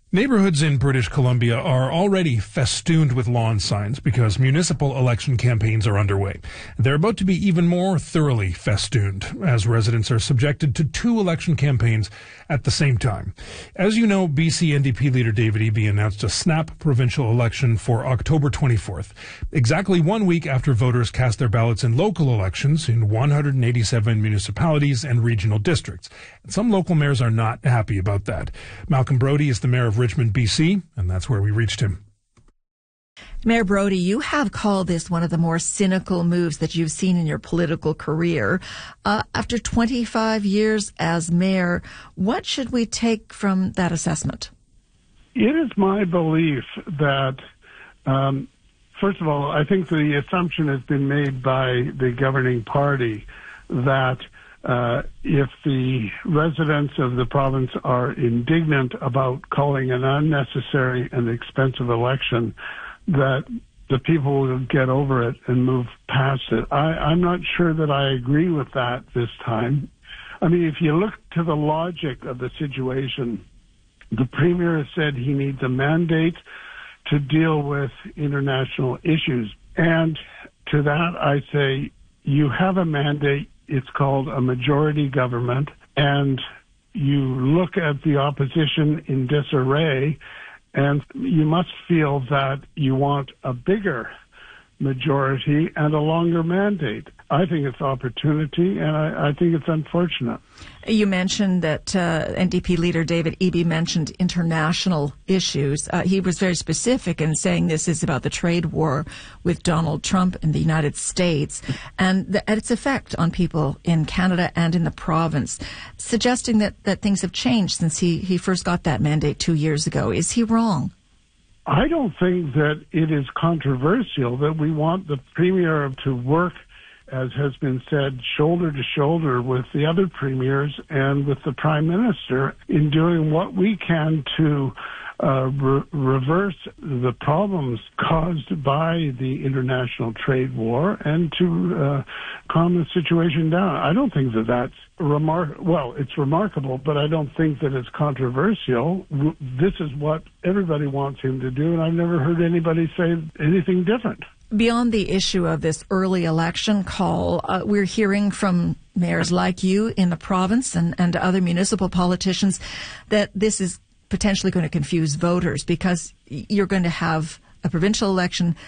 Neighborhoods in British Columbia are already festooned with lawn signs because municipal election campaigns are underway. They're about to be even more thoroughly festooned as residents are subjected to two election campaigns at the same time. As you know, BC NDP leader David Eby announced a snap provincial election for October 24th, exactly 1 week after voters cast their ballots in local elections in 187 municipalities and regional districts. Some local mayors are not happy about that. Malcolm Brody is the mayor of Richmond, BC, and that's where we reached him. Mayor Brody, you have called this one of the more cynical moves that you've seen in your political career. After 25 years as mayor, what should we take from that assessment? It is my belief that, first of all, I think the assumption has been made by the governing party that if the residents of the province are indignant about calling an unnecessary and expensive election, that the people will get over it and move past it. I'm not sure that I agree with that this time. I mean, if you look to the logic of the situation, the Premier has said he needs a mandate to deal with international issues. And to that, I say, you have a mandate. It's called a majority government, and you look at the opposition in disarray, and you must feel that you want a bigger majority and a longer mandate. I think it's opportunity, and I think it's unfortunate. You mentioned that NDP leader David Eby mentioned international issues. He was very specific in saying this is about the trade war with Donald Trump and the United States and its effect on people in Canada and in the province, suggesting that things have changed since he first got that mandate 2 years ago. Is he wrong? I don't think that it is controversial that we want the Premier to work, as has been said, shoulder to shoulder with the other premiers and with the Prime Minister in doing what we can to reverse the problems caused by the international trade war and to calm the situation down. I don't think that that's well, it's remarkable, but I don't think that it's controversial. This is what everybody wants him to do, and I've never heard anybody say anything different. Beyond the issue of this early election call, we're hearing from mayors like you in the province and other municipal politicians that this is potentially going to confuse voters because you're going to have a provincial election